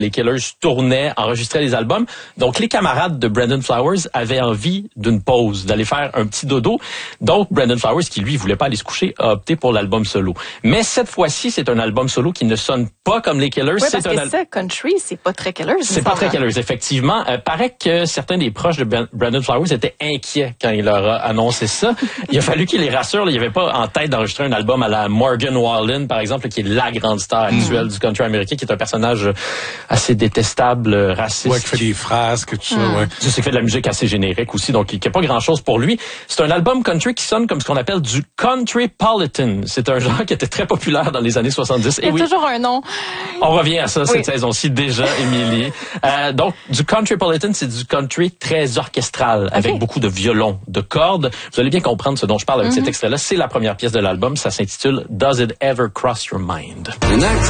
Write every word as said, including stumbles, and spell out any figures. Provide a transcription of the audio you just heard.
Les Killers tournaient, enregistraient les albums. Donc, les camarades de Brandon Flowers avaient envie d'une pause, d'aller faire un petit dodo. Donc, Brandon Flowers, qui lui voulait pas aller se coucher, a opté pour l'album solo. Mais cette fois-ci, c'est un album solo qui ne sonne pas comme les Killers. Oui, c'est parce un que al- ça, country, c'est pas très Killers. C'est pas très Killers, effectivement. Euh, paraît que certains des proches de Ben- Brandon Flowers étaient inquiets quand il leur a annoncé ça. Il a fallu qu'il les rassure. Là, il n'y avait pas en tête d'enregistrer un album à la Morgan Wallen, par exemple, qui est la grande star actuelle mm. du country américain, qui est un personnage assez détestable, raciste. Ouais, qui fait des phrases, que tout ça, mm. ouais. C'est qui fait de la musique assez générique aussi, donc il n'y a pas grand-chose pour lui. C'est un album country qui sonne comme ce qu'on appelle du countrypolitan. C'est un genre qui était très populaire dans les années soixante-dix. Il y a oui, toujours un nom. On revient à ça oui. cette saison-ci déjà, Émilie. Euh, donc, du countrypolitan, c'est du country très orchestral, okay. avec beaucoup de violons, de cordes. Vous allez bien comprendre ce dont je parle avec mm-hmm. cet extrait-là. C'est la première pièce de l'album. Ça s'intitule « Does It Ever Cross Your Mind ».